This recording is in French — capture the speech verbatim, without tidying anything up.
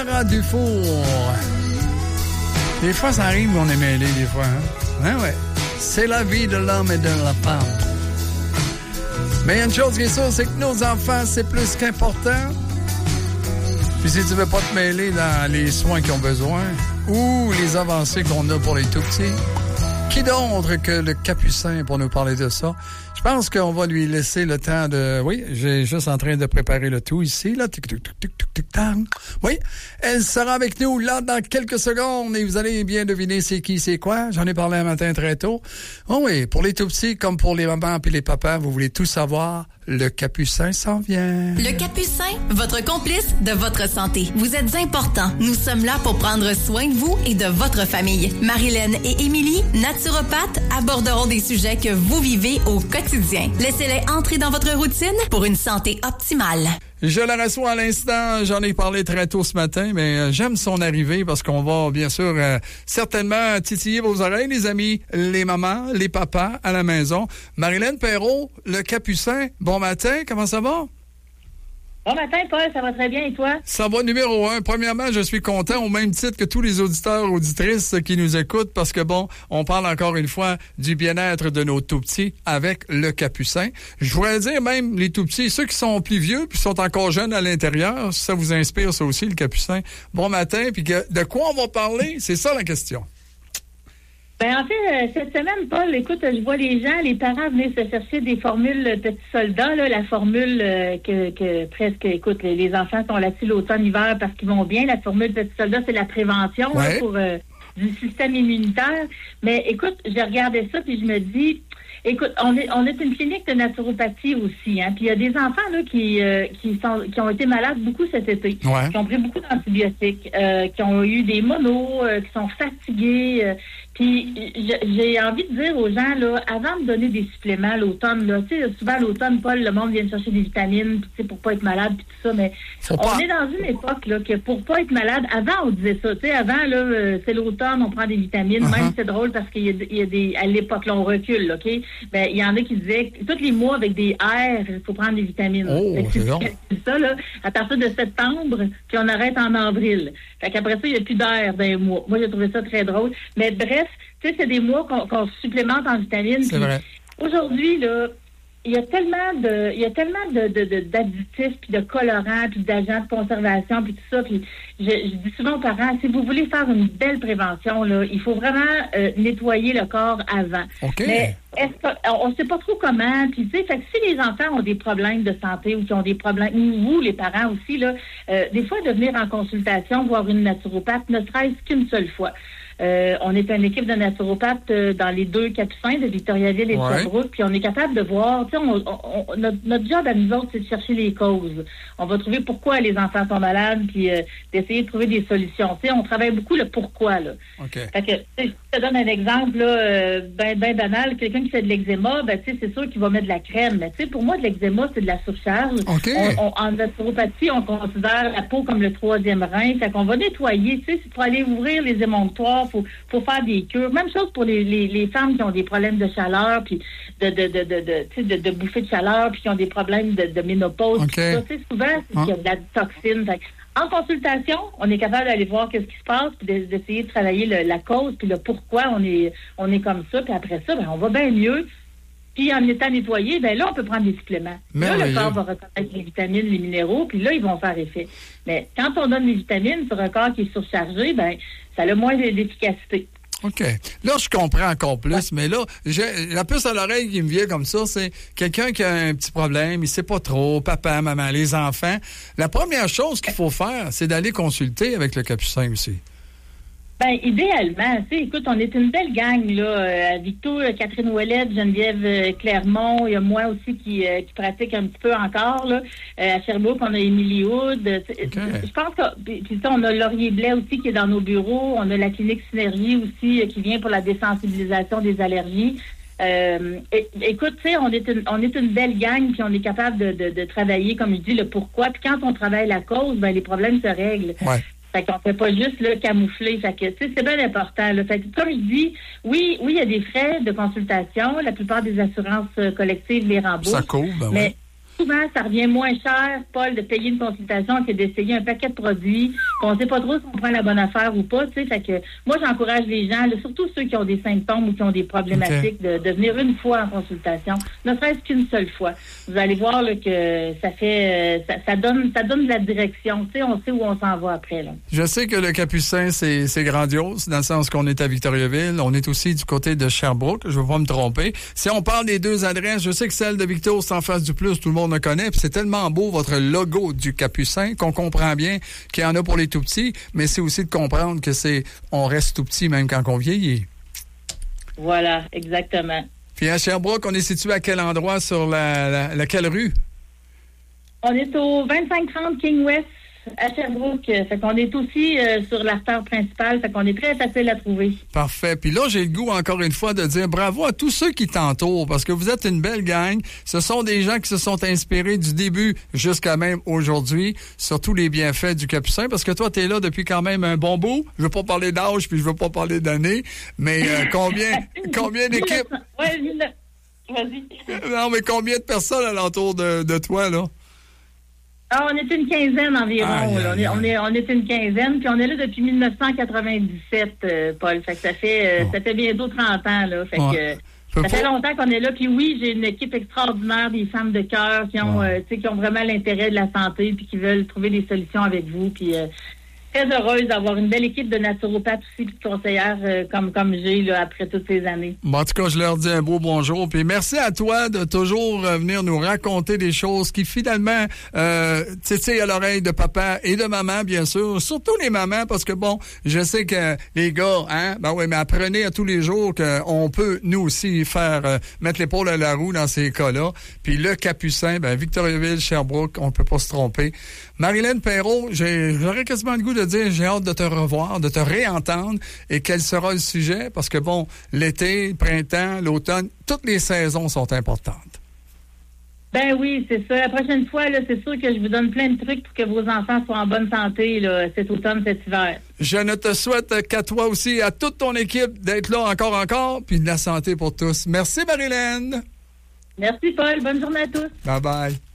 Sarah Dufour. Des fois, ça arrive, on est mêlés, des fois. Hein? Hein, ouais. C'est la vie de l'homme et de la femme. Mais il y a une chose qui est sûre, c'est que nos enfants, c'est plus qu'important. Puis si tu veux pas te mêler dans les soins qu'ils ont besoin ou les avancées qu'on a pour les tout-petits, qui d'autre que le Capucin pour nous parler de ça? Je pense qu'on va lui laisser le temps de... Oui, j'ai juste en train de préparer le tout ici, là. Oui, elle sera avec nous là dans quelques secondes et vous allez bien deviner c'est qui, c'est quoi. J'en ai parlé un matin très tôt. Oh oui, pour les tout-petits comme pour les mamans et les papas, vous voulez tout savoir, le Capucin s'en vient. Le Capucin, votre complice de votre santé. Vous êtes important. Nous sommes là pour prendre soin de vous et de votre famille. Marilyn et Émilie, naturopathes, aborderont des sujets que vous vivez au quotidien. Laissez-les entrer dans votre routine pour une santé optimale. Je la reçois à l'instant, j'en ai parlé très tôt ce matin, mais euh, j'aime son arrivée parce qu'on va bien sûr euh, certainement titiller vos oreilles, les amis, les mamans, les papas à la maison. Marilyn Perrault, le Capucin, bon matin, comment ça va? Bon matin, Paul, ça va très bien et toi? Ça va numéro un. Premièrement, je suis content au même titre que tous les auditeurs, auditrices qui nous écoutent parce que bon, on parle encore une fois du bien-être de nos tout-petits avec le Capucin. Je voudrais dire même les tout-petits, ceux qui sont plus vieux puis sont encore jeunes à l'intérieur, ça vous inspire ça aussi, le Capucin. Bon matin, puis que, de quoi on va parler? C'est ça la question. Ben en fait, euh, cette semaine, Paul, écoute, je vois les gens, les parents venir se chercher des formules petits soldats, là, la formule euh, que, que presque, écoute, les, les enfants sont là-dessus l'automne-hiver parce qu'ils vont bien. La formule petits soldats, c'est la prévention ouais. là, pour euh, du système immunitaire. Mais écoute, je regardais ça puis je me dis, écoute, on est on est une clinique de naturopathie aussi, hein. Puis il y a des enfants là qui euh, qui sont qui ont été malades beaucoup cet été, ouais. qui ont pris beaucoup d'antibiotiques, euh, qui ont eu des monos, euh, qui sont fatigués. Euh, Puis j'ai envie de dire aux gens, là, avant de donner des suppléments l'automne, là, tu sais, souvent l'automne, Paul, le monde vient chercher des vitamines, tu sais, pour pas être malade, puis tout ça, mais Faut on pas... est dans une époque, là, que pour pas être malade, avant, on disait ça, tu sais, avant, là, euh, c'est l'automne, on prend des vitamines, uh-huh. Même c'est drôle parce qu'il y a, il y a des, à l'époque, là, on recule, là, OK? Ben, il y en a qui disaient, tous les mois, avec des R, il faut prendre des vitamines. Oh, fait que c'est long. C'est ça, là, à partir de septembre, puis on arrête en avril. Fait qu'après ça, il n'y a plus d'air d'un mois. Moi, j'ai trouvé ça très drôle. Mais bref, tu sais, c'est des mois qu'on, qu'on supplémente en vitamines. C'est vrai. Aujourd'hui, là, il y a tellement de, il y a tellement de, de, de d'additifs, puis de colorants, puis d'agents de conservation, puis tout ça. Puis je, je dis souvent aux parents, si vous voulez faire une belle prévention, là, il faut vraiment euh, nettoyer le corps avant. OK. Mais est-ce qu'on ne sait pas trop comment. Puis tu sais, fait que si les enfants ont des problèmes de santé ou qui ont des problèmes, ou vous, les parents aussi, là, euh, des fois de venir en consultation, voir une naturopathe, ne serait-ce qu'une seule fois. Euh, on est une équipe de naturopathes euh, dans les deux Capucins de Victoriaville et de ouais. Sherbrooke, puis on est capable de voir, tu sais, on, on, on, notre, notre job à nous autres, c'est de chercher les causes. On va trouver pourquoi les enfants sont malades, puis euh, d'essayer de trouver des solutions. Tu sais, on travaille beaucoup le pourquoi, là. OK. Fait que, je te donne un exemple, là, euh, ben, ben banal. Quelqu'un qui fait de l'eczéma, ben, tu sais, c'est sûr qu'il va mettre de la crème. Mais, tu sais, pour moi, de l'eczéma, c'est de la surcharge. OK. On, on, en naturopathie, on considère la peau comme le troisième rein. Fait qu'on va nettoyer, tu sais, il faut aller ouvrir les émonctoires, faut, faut faire des cures. Même chose pour les, les, les femmes qui ont des problèmes de chaleur, puis de, de, de, de, de, tu sais, de, de bouffées de chaleur, puis qui ont des problèmes de, de ménopause. Okay. Tu sais, souvent, c'est qu'il y a de la toxine. Fait que, en consultation, on est capable d'aller voir qu'est-ce qui se passe, puis d'essayer de travailler le, la cause, puis le pourquoi on est on est comme ça, puis après ça, ben, on va bien mieux. Puis en étant nettoyé, ben là, on peut prendre des suppléments. Là, le corps va reconnaître les vitamines, les minéraux, puis là, ils vont faire effet. Mais quand on donne les vitamines sur un corps qui est surchargé, ben ça a moins d'efficacité. OK. Là, je comprends encore plus, ouais. Mais là, j'ai la puce à l'oreille qui me vient comme ça, c'est quelqu'un qui a un petit problème, il sait pas trop, papa, maman, les enfants. La première chose qu'il faut faire, c'est d'aller consulter avec le Capucin aussi. Ben, idéalement, tu sais, écoute, on est une belle gang, là. Euh, Victor, Catherine Ouellette, Geneviève euh, Clermont, il y a moi aussi qui, euh, qui pratique un petit peu encore, là. Euh, à Sherbrooke, on a Émilie Hood. Okay. Je pense que, puis, puis ça, on a Laurier Blais aussi qui est dans nos bureaux. On a la clinique Synergie aussi euh, qui vient pour la désensibilisation des allergies. Euh, écoute, tu sais, on est une, on est une belle gang, puis on est capable de, de, de travailler, comme je dis, le pourquoi. Puis quand on travaille la cause, ben les problèmes se règlent. Ouais. Fait qu'on fait pas juste le camoufler. Fait que, tu sais, c'est bien important, là. Fait que, comme je dis, oui, oui, il y a des frais de consultation. La plupart des assurances collectives les remboursent. Ça couvre, ben mais, oui. souvent, ça revient moins cher, Paul, de payer une consultation que d'essayer un paquet de produits, qu'on ne sait pas trop si on prend la bonne affaire ou pas, tu sais. Fait que moi, j'encourage les gens, là, surtout ceux qui ont des symptômes ou qui ont des problématiques, okay. de, de venir une fois en consultation, ne serait-ce qu'une seule fois. Vous allez voir là, que ça fait, euh, ça, ça donne, ça donne de la direction, tu sais, on sait où on s'en va après, là. Je sais que le Capucin, c'est, c'est grandiose, dans le sens qu'on est à Victoriaville, on est aussi du côté de Sherbrooke, je ne veux pas me tromper. Si on parle des deux adresses, je sais que celle de Victor, c'est en face du Plus, tout le monde le connaît, puis c'est tellement beau, votre logo du Capucin, qu'on comprend bien qu'il y en a pour les tout-petits, mais c'est aussi de comprendre que c'est, on reste tout-petit même quand on vieillit. Voilà, exactement. Puis à Sherbrooke, on est situé à quel endroit sur la, la, laquelle rue? On est au vingt-cinq trente King West, à Sherbrooke. Fait qu'on est aussi euh, sur l'artère principale. Fait qu'on est très facile à trouver. Parfait. Puis là, j'ai le goût, encore une fois, de dire bravo à tous ceux qui t'entourent, parce que vous êtes une belle gang. Ce sont des gens qui se sont inspirés du début jusqu'à même aujourd'hui sur tous les bienfaits du Capucin, parce que toi, t'es là depuis quand même un bon bout. Je veux pas parler d'âge, puis je veux pas parler d'années, mais euh, combien, combien d'équipes... Ouais, vas-y. Non, mais combien de personnes alentour de, de toi, là? Ah, on est une quinzaine environ. Aïe, aïe, aïe. On, est, on, est, on est une quinzaine, puis on est là depuis dix-neuf cent quatre-vingt-dix-sept, euh, Paul. Fait que ça fait, euh, oh. ça fait bientôt trente ans, là. Fait ouais. que ça fait longtemps qu'on est là. Puis oui, j'ai une équipe extraordinaire, des femmes de cœur qui ont, ouais. euh, tu sais, qui ont vraiment l'intérêt de la santé, puis qui veulent trouver des solutions avec vous. Puis euh, très heureuse d'avoir une belle équipe de naturopathes aussi, puis de conseillères euh, comme, comme j'ai là, après toutes ces années. Bon, en tout cas, je leur dis un beau bonjour. Puis merci à toi de toujours euh, venir nous raconter des choses qui finalement euh, titillent à l'oreille de papa et de maman, bien sûr. Surtout les mamans, parce que bon, je sais que les gars, hein, ben oui, mais apprenez à tous les jours qu'on peut, nous aussi, faire euh, mettre l'épaule à la roue dans ces cas-là. Puis le Capucin, ben Victoriaville, Sherbrooke, on ne peut pas se tromper. Marilyn Perrault, j'ai, j'aurais quasiment le goût de dire, j'ai hâte de te revoir, de te réentendre, et quel sera le sujet, parce que bon, l'été, le printemps, l'automne, toutes les saisons sont importantes. Ben oui, c'est ça. La prochaine fois, là, c'est sûr que je vous donne plein de trucs pour que vos enfants soient en bonne santé là, cet automne, cet hiver. Je ne te souhaite qu'à toi aussi, à toute ton équipe, d'être là encore, encore, puis de la santé pour tous. Merci, Marilyn. Merci, Paul. Bonne journée à tous. Bye-bye.